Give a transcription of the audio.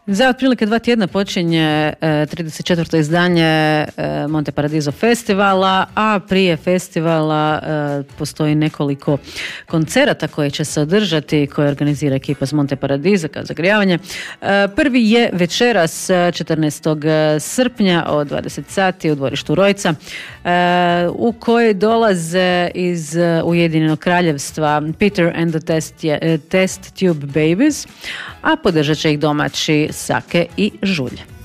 Za otprilike 2 tjedna počinje 34. izdanje Monte Paradiso festivala, a prije festivala postoji nekoliko koncerata koje će se održati, koje organizira ekipa s Monte Paradiso kao zagrijavanje. Prvi je večeras 14. srpnja od 20 sati u dvorištu Rojca, u kojoj dolaze iz Ujedinjenog kraljevstva Peter and the Test Tube Babies, a podržat će ih domaći Sake i Žulj.